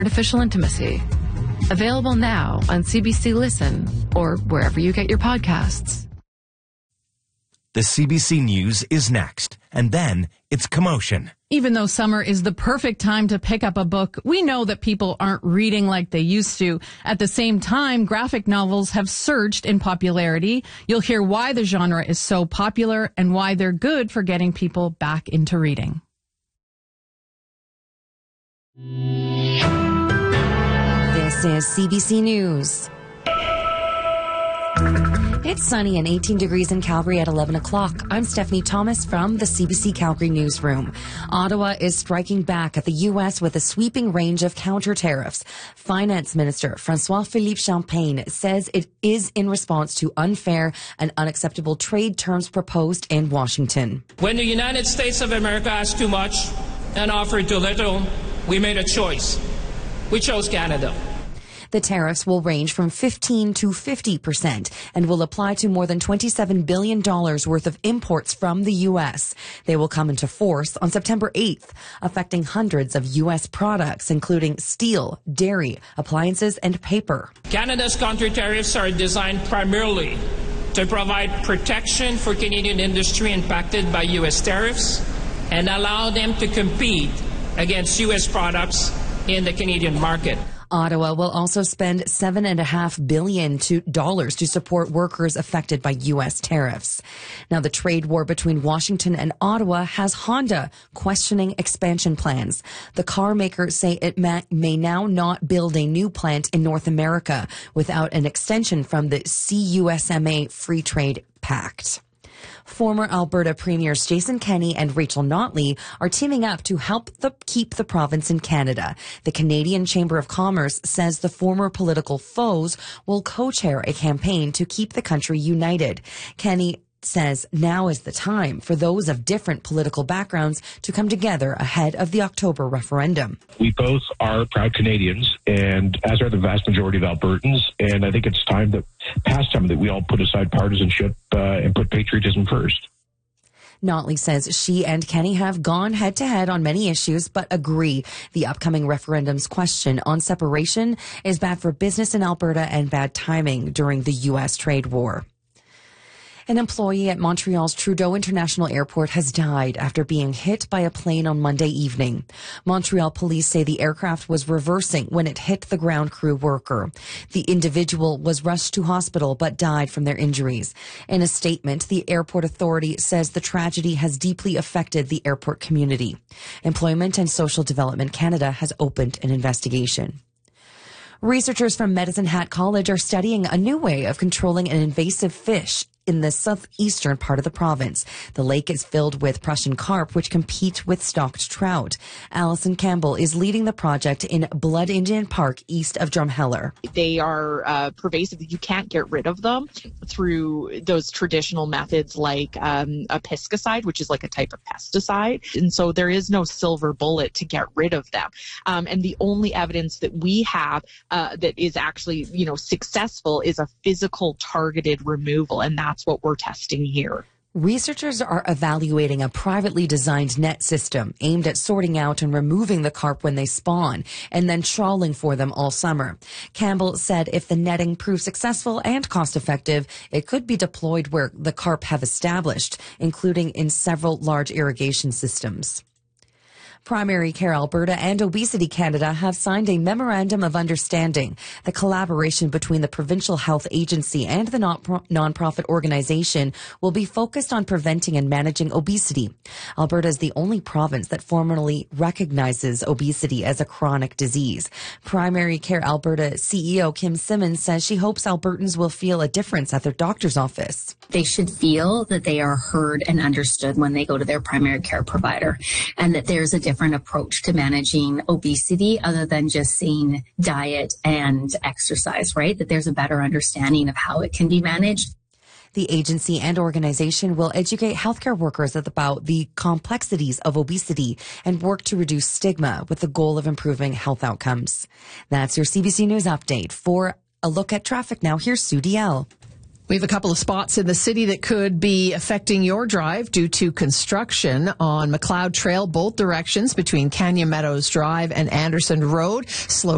Artificial Intimacy. Available now on CBC Listen or wherever you get your podcasts. The CBC News is next, and then it's Commotion. Even though summer is the perfect time to pick up a book, we know that people aren't reading like they used to. At the same time, graphic novels have surged in popularity. You'll hear why the genre is so popular and why they're good for getting people back into reading. This is CBC News. It's sunny and 18 degrees in Calgary at 11 o'clock. I'm Stephanie Thomas from the CBC Calgary Newsroom. Ottawa is striking back at the U.S. with a sweeping range of counter tariffs. Finance Minister François-Philippe Champagne says it is in response to unfair and unacceptable trade terms proposed in Washington. When the United States of America asked too much and offered too little, we made a choice. We chose Canada. The tariffs will range from 15 to 50% and will apply to more than $27 billion worth of imports from the U.S. They will come into force on September 8th, affecting hundreds of U.S. products, including steel, dairy, appliances, and paper. Canada's counter tariffs are designed primarily to provide protection for Canadian industry impacted by U.S. tariffs and allow them to compete against U.S. products in the Canadian market. Ottawa will also spend $7.5 billion to support workers affected by U.S. tariffs. Now, the trade war between Washington and Ottawa has Honda questioning expansion plans. The car makers say it may now not build a new plant in North America without an extension from the CUSMA Free Trade Pact. Former Alberta Premiers Jason Kenney and Rachel Notley are teaming up to help keep the province in Canada. The Canadian Chamber of Commerce says the former political foes will co-chair a campaign to keep the country united. Kenney says now is the time for those of different political backgrounds to come together ahead of the October referendum. We both are proud Canadians, and as are the vast majority of Albertans, and I think it's past time that we all put aside partisanship and put patriotism first. Notley says she and Kenney have gone head-to-head on many issues, but agree the upcoming referendum's question on separation is bad for business in Alberta and bad timing during the U.S. trade war. An employee at Montreal's Trudeau International Airport has died after being hit by a plane on Monday evening. Montreal police say the aircraft was reversing when it hit the ground crew worker. The individual was rushed to hospital but died from their injuries. In a statement, the airport authority says the tragedy has deeply affected the airport community. Employment and Social Development Canada has opened an investigation. Researchers from Medicine Hat College are studying a new way of controlling an invasive fish in the southeastern part of the province. The lake is filled with Prussian carp, which compete with stocked trout. Alison Campbell is leading the project in Blood Indian Park, east of Drumheller. They are pervasive. You can't get rid of them through those traditional methods like a pesticide, which is like a type of pesticide. And so there is no silver bullet to get rid of them. And the only evidence that we have that is actually, successful is a physical targeted removal. And that's what we're testing here. Researchers are evaluating a privately designed net system aimed at sorting out and removing the carp when they spawn and then trawling for them all summer. Campbell said if the netting proves successful and cost-effective, it could be deployed where the carp have established, including in several large irrigation systems. Primary Care Alberta and Obesity Canada have signed a memorandum of understanding. The collaboration between the Provincial Health Agency and the nonprofit organization will be focused on preventing and managing obesity. Alberta is the only province that formally recognizes obesity as a chronic disease. Primary Care Alberta CEO Kim Simmons says she hopes Albertans will feel a difference at their doctor's office. They should feel that they are heard and understood when they go to their primary care provider, and that there's a different approach to managing obesity other than just seeing diet and exercise, right? That there's a better understanding of how it can be managed. The agency and organization will educate healthcare workers about the complexities of obesity and work to reduce stigma with the goal of improving health outcomes. That's your CBC News update. For a look at traffic now, here's Sue DL. We have a couple of spots in the city that could be affecting your drive due to construction on McLeod Trail, both directions between Canyon Meadows Drive and Anderson Road. Slow